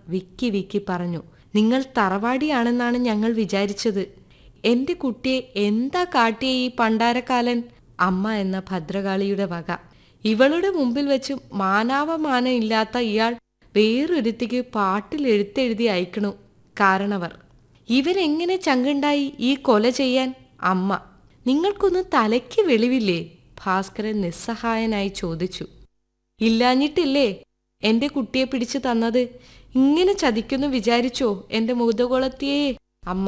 വിക്കി വിക്കി പറഞ്ഞു. നിങ്ങൾ തറവാടിയാണെന്നാണ് ഞങ്ങൾ വിചാരിച്ചത്. എന്റെ കുട്ടിയെ എന്താ കാട്ടിയ ഈ പണ്ടാരക്കാലൻ? അമ്മ എന്ന ഭദ്രകാളിയുടെ വക. ഇവളുടെ മുമ്പിൽ വെച്ച് മാനാവമാനം ഇല്ലാത്ത ഇയാൾ വേറൊരുത്തിക്ക് പാട്ടിൽ എഴുത്തെഴുതി അയക്കണു. കാരണവർ: ഇവരെങ്ങനെ ചങ്കുണ്ടായി ഈ കൊല ചെയ്യാൻ? അമ്മ: നിങ്ങൾക്കൊന്നും തലയ്ക്ക് വെളിവില്ലേ? ഭാസ്കരൻ നിസ്സഹായനായി ചോദിച്ചു. ഇല്ലാഞ്ഞിട്ടില്ലേ എന്റെ കുട്ടിയെ പിടിച്ചു തന്നത്? ഇങ്ങനെ ചതിക്കുന്നു വിചാരിച്ചോ എന്റെ മുതകുളത്തിയേ? അമ്മ: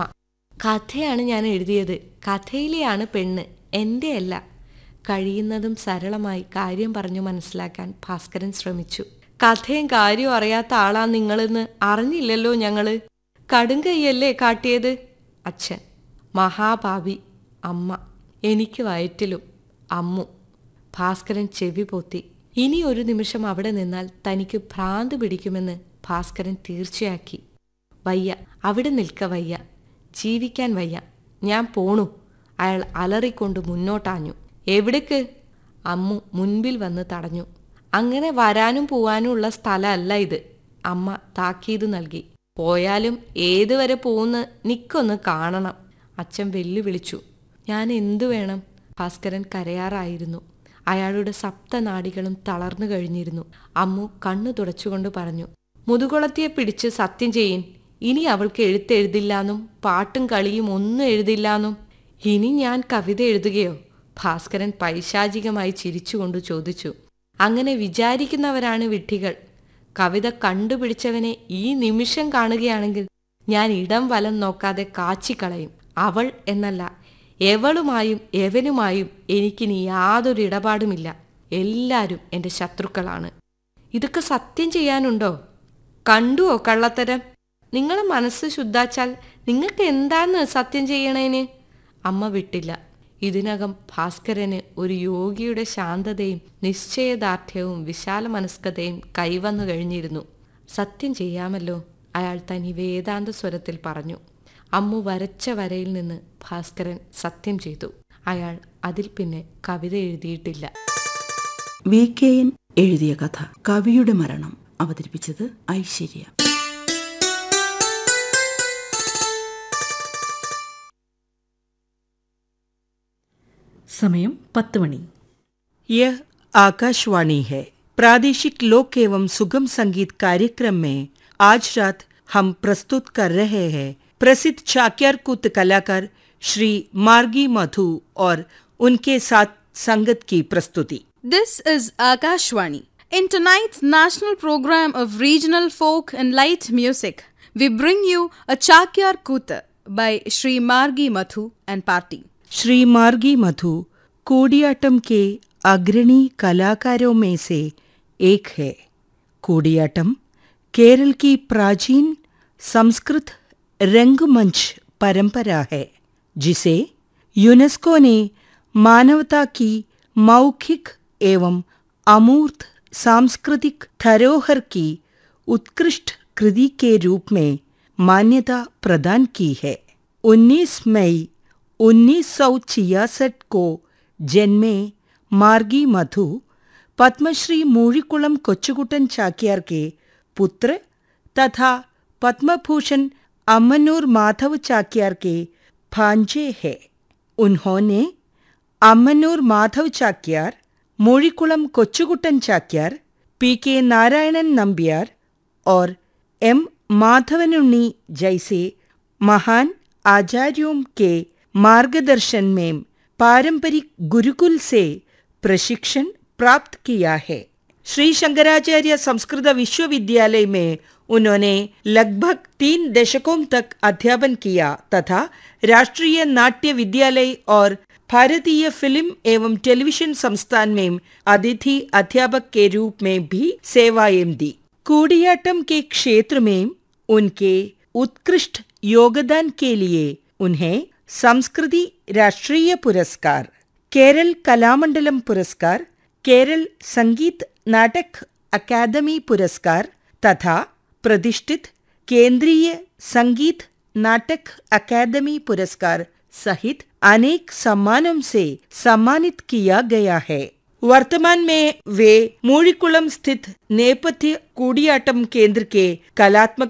കഥയാണ് ഞാൻ എഴുതിയത്. കഥയിലെയാണ് പെണ്ണ്, എന്റെ അല്ല. കഴിയുന്നതും സരളമായി കാര്യം പറഞ്ഞു മനസ്സിലാക്കാൻ ഭാസ്കരൻ ശ്രമിച്ചു. കഥയും കാര്യവും അറിയാത്ത ആളാ നിങ്ങളെന്ന് അറിഞ്ഞില്ലല്ലോ ഞങ്ങള്. കടുങ്കയ്യല്ലേ കാട്ടിയത്? അച്ഛൻ: മഹാഭാവി. അമ്മ: എനിക്ക് വയറ്റിലും. അമ്മു. ഭാസ്കരൻ ചെവി പൊത്തി. ഇനി ഒരു നിമിഷം അവിടെ നിന്നാൽ തനിക്ക് ഭ്രാന്ത് പിടിക്കുമെന്ന് ഭാസ്കരൻ തീർച്ചയാക്കി. വയ്യ, അവിടെ നിൽക്ക വയ്യ, ജീവിക്കാൻ വയ്യ, ഞാൻ പോണു. അയാൾ അലറിക്കൊണ്ട് മുന്നോട്ടാഞ്ഞു. എവിടേക്ക്? അമ്മു മുൻപിൽ വന്ന് തടഞ്ഞു. അങ്ങനെ വരാനും പോവാനും ഉള്ള സ്ഥലമല്ല ഇത്. അമ്മ താക്കീത് നൽകി. പോയാലും ഏതുവരെ പോകുന്ന് നിക്കൊന്ന് കാണണം. അച്ഛൻ വെല്ലുവിളിച്ചു. ഞാൻ എന്തു വേണം? ഭാസ്കരൻ കരയാറായിരുന്നു. അയാളുടെ സപ്തനാഡികളും തളർന്നു കഴിഞ്ഞിരുന്നു. അമ്മു കണ്ണു തുടച്ചുകൊണ്ട് പറഞ്ഞു. മുതുകുളത്തിയെ പിടിച്ച് സത്യം ചെയ്യിൻ. ഇനി അവൾക്ക് എഴുത്തെഴുതില്ലാന്നും പാട്ടും കളിയും ഒന്നും എഴുതില്ലാന്നും. ഇനി ഞാൻ കവിത എഴുതുകയോ? ഭാസ്കരൻ പൈശാചികമായി ചിരിച്ചുകൊണ്ട് ചോദിച്ചു. അങ്ങനെ വിചാരിക്കുന്നവരാണ് വിഡ്ഢികൾ. കവിത കണ്ടുപിടിച്ചവനെ ഈ നിമിഷം കാണുകയാണെങ്കിൽ ഞാൻ ഇടം വലം നോക്കാതെ കാച്ചിക്കളയും. അവൾ എന്നല്ല, എവളുമായും എവനുമായും എനിക്കിനി യാതൊരു ഇടപാടുമില്ല. എല്ലാവരും എൻ്റെ ശത്രുക്കളാണ്. ഇതൊക്കെ സത്യം ചെയ്യാനുണ്ടോ? കണ്ടുവോ കള്ളത്തരം? നിങ്ങളെ മനസ്സ് ശുദ്ധാച്ചാൽ നിങ്ങൾക്ക് എന്താന്ന് സത്യം ചെയ്യണേന്? അമ്മ വിട്ടില്ല. ഇതിനകം ഭാസ്കരന് ഒരു യോഗിയുടെ ശാന്തതയും നിശ്ചയദാർഢ്യവും വിശാല മനസ്കതയും കൈവന്നു കഴിഞ്ഞിരുന്നു. സത്യം ചെയ്യാമല്ലോ, അയാൾ തനി വേദാന്ത സ്വരത്തിൽ പറഞ്ഞു. അമ്മു വരച്ച വരയിൽ നിന്ന് ഭാസ്കരൻ സത്യം ചെയ്തു. അയാൾ അതിൽ പിന്നെ കവിത എഴുതിയിട്ടില്ല. VKN എഴുതിയ കഥ കവിയുടെ മരണം അവതരിപ്പിച്ചത് ഐശ്വര്യ. സമയം 10 മണി. यह आकाशवाणी है. प्रादेशिक लोक एवं सुगम संगीत कार्यक्रम में आज रात हम प्रस्तुत कर रहे हैं प्रसिद्ध चाक्यार कूत कलाकार श्री मार्गी मधु और उनके साथ संगत की प्रस्तुति. This is Akashwani. In tonight's national program of regional folk and light music, we bring you a Chakyar Kuta by Shri Margi Madhu and Party. Shri मार्गी मधु कूडियाटम के अग्रणी कलाकारों में से एक है. कूडियाटम केरल की प्राचीन संस्कृत रंगमंच परंपरा है, जिसे यूनेस्को ने मानवता की मौखिक एवं अमूर्त सांस्कृतिक धरोहर की उत्कृष्ट कृति के रूप में मान्यता प्रदान की है. 19 मई 1966 को जन्मे मार्गी मधु पद्मश्री मूळिकुളം कोच्चुकुट्टन चाक्यार के पुत्र तथा पद्मभूषण अम्मनूर माधव चाक्यार के भांजे हैं. उन्होंने अम्मनूर माधव चाक्यार, मूळिकुളം कोच्चुकुट्टन चाक्यार, PK नारायणन नंबियार और M माधवनुन्नी जैसे महान आचार्यों के मार्गदर्शन में पारंपरिक गुरुकुल से प्रशिक्षण प्राप्त किया है. श्री शंकराचार्य संस्कृत विश्वविद्यालय में उन्होंने लगभग 3 दशकों तक अध्यापन किया तथा राष्ट्रीय नाट्य विद्यालय और भारतीय फिल्म एवं टेलीविजन संस्थान में अतिथि अध्यापक के रूप में भी सेवाएं दी. कूडियाटम के क्षेत्र में उनके उत्कृष्ट योगदान के लिए उन्हें संस्कृति राष्ट्रीय पुरस्कार, केरल कलामंडलम पुरस्कार, केरल संगीत नाटक अकादमी पुरस्कार तथा प्रतिष्ठित केंद्रीय संगीत नाटक अकादमी पुरस्कार सहित अनेक सम्मानों से सम्मानित किया गया है. वर्तमान में वे मूळिकुളം स्थित नेपथ्य कूडियाटम केंद्र के कलात्मक